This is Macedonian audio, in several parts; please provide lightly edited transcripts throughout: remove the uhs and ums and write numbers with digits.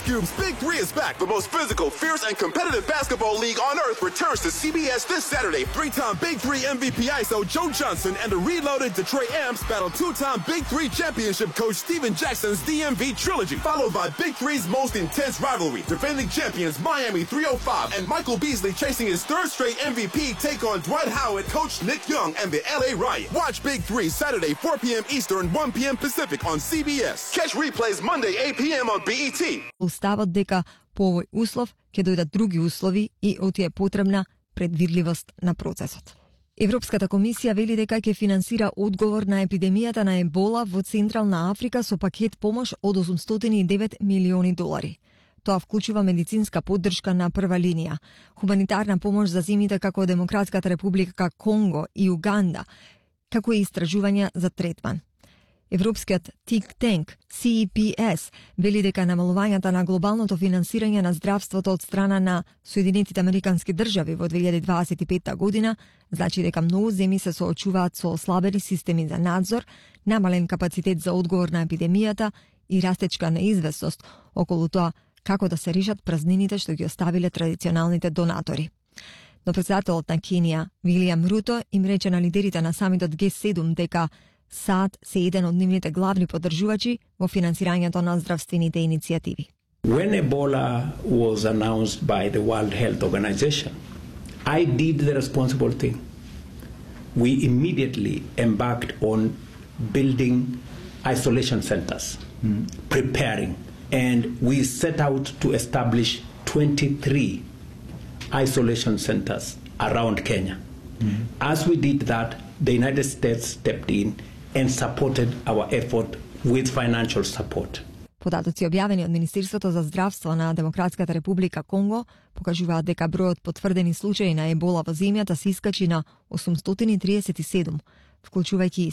Cube's Big Three is back. The most physical, fierce, and competitive basketball league on earth returns to CBS this Saturday. Three-time Big Three MVP ISO Joe Johnson and the reloaded Detroit Amps battle two-time Big Three championship coach Steven Jackson's DMV trilogy, followed by Big Three's most intense rivalry. Defending champions Miami 305 and Michael Beasley chasing his third straight MVP take on Dwight Howard, coach Nick Young, and the LA Riot. Watch Big Three Saturday 4 p.m. Eastern, 1 p.m. Pacific on CBS. Catch replays Monday 8 p.m. on BET. Устават дека по овој услов ќе дојдат други услови и оти е потребна предвидливост на процесот. Европската комисија вели дека ќе финансира одговор на епидемијата на ебола во Централна Африка со пакет помош од $809 милиони. Тоа вклучува медицинска поддршка на прва линија, хуманитарна помош за земјите како Демократската република Конго и Уганда, како и истражувања за третман. Европскиот think tank CEPS вели дека намалувањата на глобалното финансирање на здравството од страна на Соединетите Американски држави во 2025 година значи дека многу земји се соочуваат со ослабени системи за надзор, намален капацитет за одговор на епидемијата и растечка неизвестност околу тоа како да се решат празнините што ги оставиле традиционалните донатори. Но председателот на Кенија, Вилијам Руто, им рече на лидерите на самитот G7 дека САД се еден од нивните главни поддржувачи во финансирањето на здравствените иницијативи. When Ebola was announced by the World Health Organization, I did the responsible thing. We immediately embarked on building isolation centers, preparing, and we set out to establish 23 isolation centers around Kenya. As we did that, the United States stepped in and supported our effort with financial support. Податоци објавени од Министерството за здравство на Демократската република Конго покажуваат дека бројот потврдени случаи на ебола во земјата се искачи на 837, вклучувајќи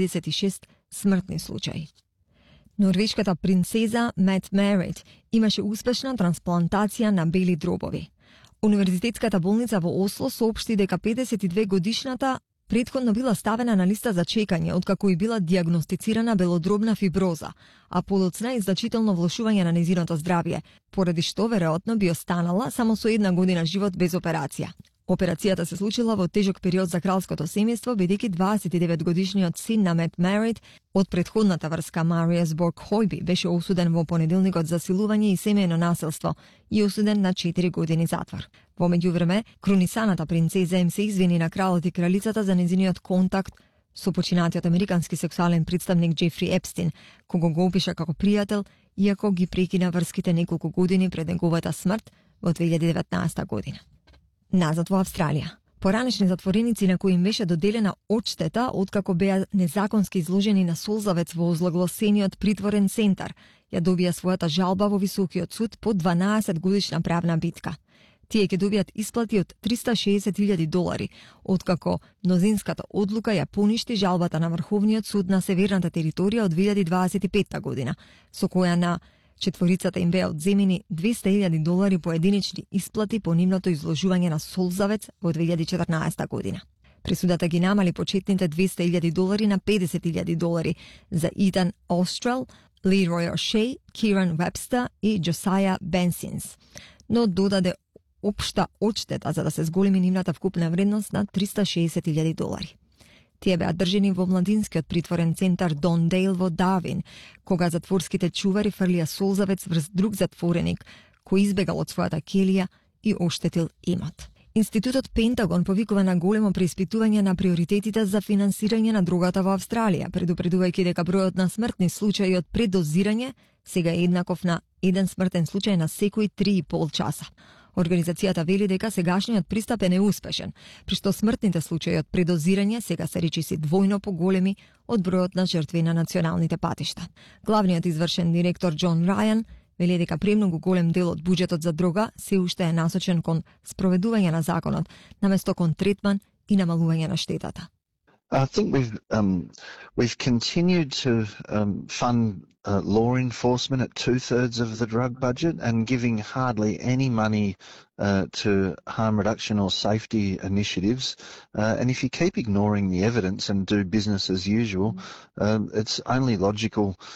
196 смртни случаи. Норвешката принцеза Мет Мерит имаше успешна трансплантација на бели дробови. Универзитетската болница во Осло соопшти дека 52 годишната претходно била ставена на листа за чекање откако и била дијагностицирана белодробна фиброза, а подоцна и значително влошување на незиното здравје, поради што веројатно би останала само со 1 година живот без операција. Операцијата се случила во тежок период за кралското семејство, бидејќи 29 годишниот син на Мет Мерит од претходната врска Маријас Борг Хојби беше осуден во понеделникот за силување и семејно насилство и осуден на 4 години затвор. Во меѓувреме, крунисаната принцеза им се извини на кралот и кралицата за незиниот контакт со починатиот американски сексуален представник Джефри Епстин, кого го опиша како пријател, иако ги прекина врските неколку години пред неговата смрт во 2019 година. Назад во Австралија. Поранешни затвореници на кои им беше доделена одштета откако беа незаконски изложени на солзавец во озлогласениот притворен центар, ја добија својата жалба во Високиот суд по 12 годишна правна битка. Тие ќе добијат исплати од $360,000, откако мнозинската одлука ја поништи жалбата на Врховниот суд на Северната територија од 2025 година, со која на четворицата им беа одземени $200,000 поединечни исплати по нивното изложување на солзавец во 2014 година. Присудата ги намали почетните $200,000 на $50,000 за Итан Острел, Лерој Ошей, Киран Вебстер и Джосаја Бенсинс, но додаде општа одштета за да се зголеми нивната вкупна вредност на $360,000. Тие беа држени во младинскиот притворен центар Дондейл во Дарвин, кога затворските чувари фрлија солзавец врз друг затвореник, кој избегал од својата келија и оштетил имот. Институтот Пентагон повикува на големо преиспитување на приоритетите за финансирање на дрогата во Австралија, предупредувајќи дека бројот на смртни случаи од предозирање сега е еднаков на 1 смртен случај на секои 3,5 часа. Организацијата вели дека сегашниот пристап е неуспешен, при што смртните случаи од предозирање сега се речиси двојно поголеми од бројот на жртви на националните патишта. Главниот извршен директор Џон Рајан вели дека премногу голем дел од буџетот за дрога се уште е насочен кон спроведување на законот, наместо кон третман и намалување на штетата. I think we've continued to fund law enforcement at 2/3 of the drug budget and giving hardly any money to harm reduction or safety initiatives. And if you keep ignoring the evidence and do business as usual, it's only logical